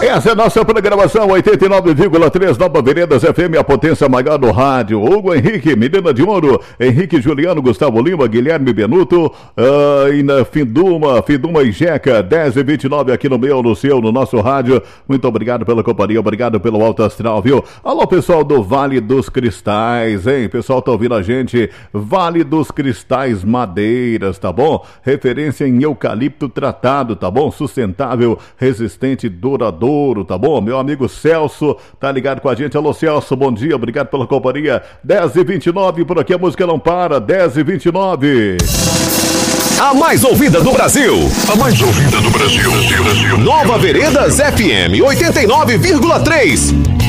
Essa é a nossa programação 89,3 Nova Veredas FM, a potência maior do rádio. Hugo Henrique, Menina de Ouro, Henrique Juliano, Gustavo Lima, Guilherme Benuto, e na Finduma e Jeca, 10h29 aqui no meu, no seu, no nosso rádio. Muito obrigado pela companhia, obrigado pelo alto astral, viu? Alô, pessoal do Vale dos Cristais, hein? Pessoal tá ouvindo a gente, Vale dos Cristais Madeiras, tá bom? Referência em eucalipto tratado, tá bom? Sustentável, resistente, duradouro, tá bom? Meu amigo Celso tá ligado com a gente. Alô, Celso, bom dia, obrigado pela companhia. 10h29, por aqui a música não para, 10h29. A mais ouvida do Brasil. A mais ouvida do Brasil. Nova Veredas FM 89,3.